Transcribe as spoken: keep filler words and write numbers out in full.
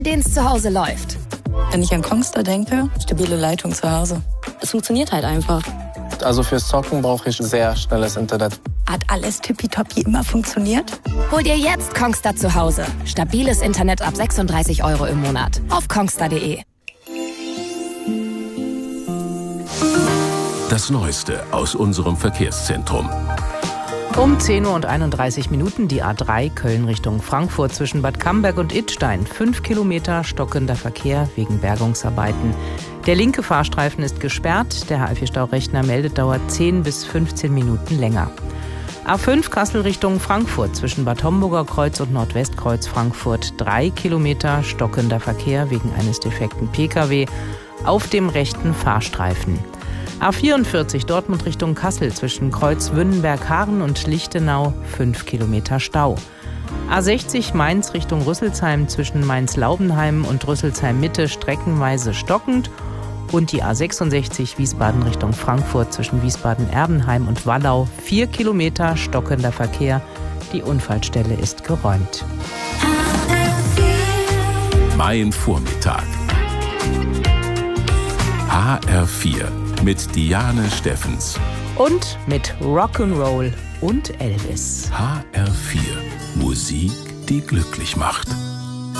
den es zu Hause läuft. Wenn ich an Kongstar denke, stabile Leitung zu Hause. Es funktioniert halt einfach. Also fürs Zocken brauche ich sehr schnelles Internet. Hat alles tippitoppi immer funktioniert? Hol dir jetzt Kongstar zu Hause. Stabiles Internet ab sechsunddreißig Euro im Monat. Auf kongstar punkt de. Das Neueste aus unserem Verkehrszentrum. Um zehn Uhr und einunddreißig Minuten die A drei Köln Richtung Frankfurt zwischen Bad Camberg und Idstein. Fünf Kilometer stockender Verkehr wegen Bergungsarbeiten. Der linke Fahrstreifen ist gesperrt. Der H L vier-Staurechner meldet, dauert zehn bis fünfzehn Minuten länger. A fünf Kassel Richtung Frankfurt zwischen Bad Homburger Kreuz und Nordwestkreuz Frankfurt. Drei Kilometer stockender Verkehr wegen eines defekten P K W auf dem rechten Fahrstreifen. A vierundvierzig Dortmund Richtung Kassel zwischen Kreuz Wünnenberg-Haaren und Lichtenau. Fünf Kilometer Stau. A sechzig Mainz Richtung Rüsselsheim zwischen Mainz-Laubenheim und Rüsselsheim-Mitte streckenweise stockend. Und die A sechsundsechzig Wiesbaden Richtung Frankfurt zwischen Wiesbaden-Erbenheim und Wallau. Vier Kilometer stockender Verkehr. Die Unfallstelle ist geräumt. Mein Vormittag. H R vier mit Diane Steffens. Und mit Rock'n'Roll und Elvis. H R vier. Musik, die glücklich macht.